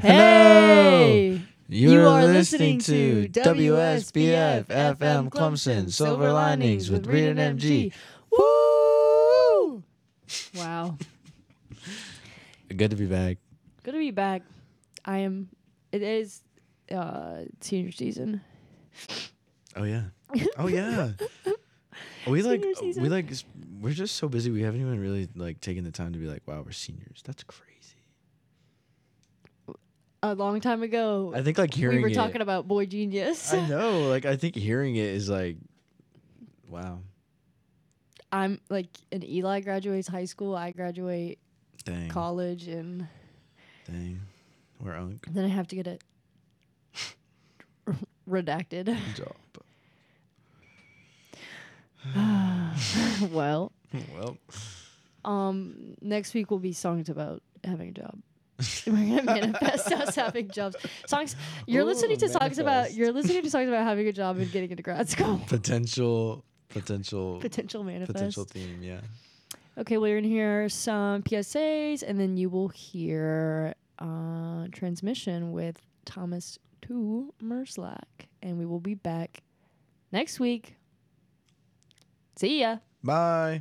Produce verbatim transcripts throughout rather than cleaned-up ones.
Hey! You, You are are listening listening to to W S B F F M Clemson Silver Linings with Reed and M G. Woo! Wow. Good to be back. Good to be back. I am, it is uh, senior season. Oh yeah. Oh yeah. we like Senior season. we like s- we're just so busy we haven't even really like taken the time to be like, wow, we're seniors. That's crazy. A long time ago, I think like hearing we were it, talking about Boy Genius. I know, like I think hearing it is like, wow. I'm like, and Eli graduates high school, I graduate Dang. college, and Dang. We're unk. then I have to get it redacted. Job. Well, Well. um, next week will be songs about having a job. We're gonna manifest us having jobs. Songs you're Ooh, listening to songs about manifest. you're listening to songs about having a job and getting into grad school. Potential potential Potential manifest. potential theme, yeah. Okay, well, you're gonna hear some P S As, and then you will hear uh, transmission with Thomas to Merslack, and we will be back next week. See ya. Bye.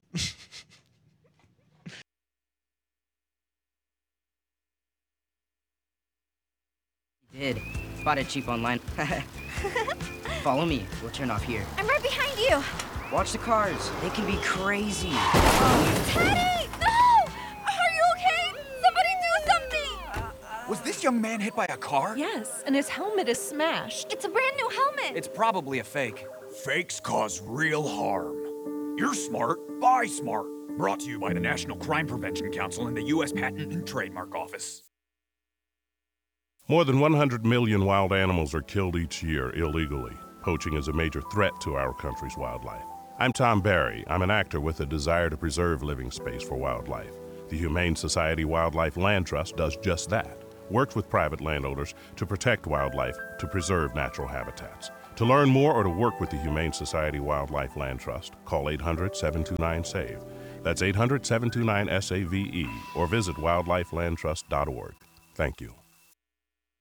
Did. Spotted cheap online. Follow me. We'll turn off here. I'm right behind you. Watch the cars. They can be crazy. Teddy! No! Are you okay? Somebody do something! Was this young man hit by a car? Yes, and his helmet is smashed. It's a brand new helmet. It's probably a fake. Fakes cause real harm. You're smart, buy smart. Brought to you by the National Crime Prevention Council and the U S Patent and Trademark Office. More than one hundred million wild animals are killed each year illegally. Poaching is a major threat to our country's wildlife. I'm Tom Barry. I'm an actor with a desire to preserve living space for wildlife. The Humane Society Wildlife Land Trust does just that. Works with private landowners to protect wildlife, to preserve natural habitats. To learn more or to work with the Humane Society Wildlife Land Trust, call eight hundred, seven two nine, SAVE. That's eight hundred, seven two nine, S A V E, or visit wildlife land trust dot org. Thank you.